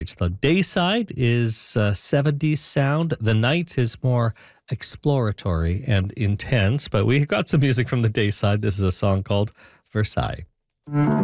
The day side is 70s sound. The night is more exploratory and intense, but we got some music from the day side. This is a song called Versailles.